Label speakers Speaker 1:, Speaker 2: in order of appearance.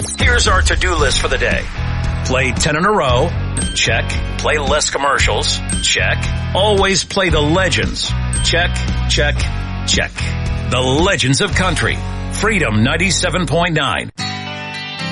Speaker 1: Here's our to-do list for the day. Play 10 in a row. Check. Play less commercials. Check. Always play the legends. Check, check, check. The Legends of Country. Freedom 97.9.